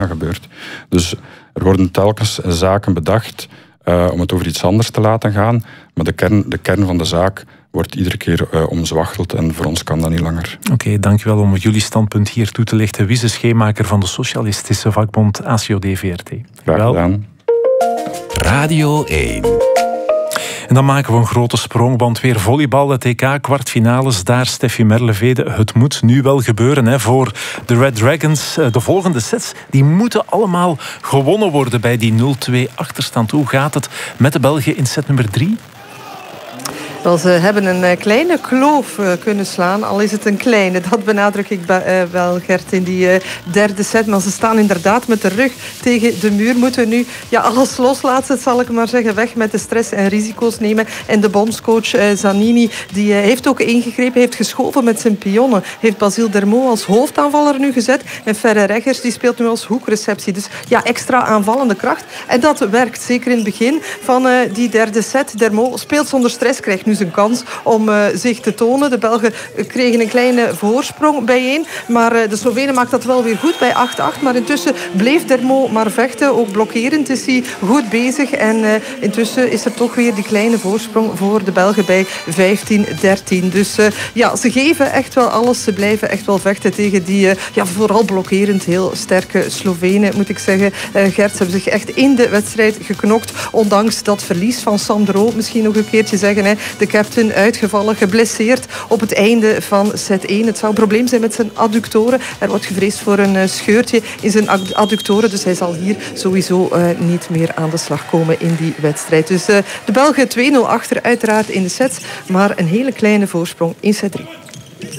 gebeurt. Dus er worden telkens zaken bedacht om het over iets anders te laten gaan, maar de kern van de zaak wordt iedere keer omzwachteld en voor ons kan dat niet langer. Oké, dankjewel om jullie standpunt hier toe te lichten. Wiese Scheemaker van de Socialistische Vakbond ACOD-VRT. Graag gedaan. Radio 1. En dan maken we een grote sprong, want weer volleybal, het EK-kwartfinales. Daar, Steffi Merlevede, het moet nu wel gebeuren voor de Red Dragons. De volgende sets, die moeten allemaal gewonnen worden bij die 0-2 achterstand. Hoe gaat het met de Belgen in set nummer 3? Wel, ze hebben een kleine kloof kunnen slaan. Al is het een kleine, dat benadruk ik wel, Gert, in die derde set. Maar ze staan inderdaad met de rug tegen de muur. Moeten nu alles loslaten, zal ik maar zeggen. Weg met de stress en risico's nemen. En de bondscoach Zanini, die heeft ook ingegrepen. Heeft geschoven met zijn pionnen. Heeft Basile Dermot als hoofdaanvaller nu gezet. En Ferre Reggers, die speelt nu als hoekreceptie. Dus extra aanvallende kracht. En dat werkt zeker in het begin van die derde set. Dermot speelt zonder stress, krijgt nu zijn kans om zich te tonen. De Belgen kregen een kleine voorsprong bijeen. Maar de Slovenen maakt dat wel weer goed bij 8-8. Maar intussen bleef Dermot maar vechten. Ook blokkerend is hij goed bezig. En intussen is er toch weer die kleine voorsprong voor de Belgen bij 15-13. Dus ze geven echt wel alles. Ze blijven echt wel vechten tegen die vooral blokkerend heel sterke Slovenen, moet ik zeggen. Gert, ze hebben zich echt in de wedstrijd geknokt. Ondanks dat verlies van Sandro. Misschien nog een keertje zeggen. De captain uitgevallen, geblesseerd op het einde van set 1. Het zou een probleem zijn met zijn adductoren. Er wordt gevreesd voor een scheurtje in zijn adductoren. Dus hij zal hier sowieso niet meer aan de slag komen in die wedstrijd. Dus de Belgen 2-0 achter uiteraard in de sets. Maar een hele kleine voorsprong in set 3.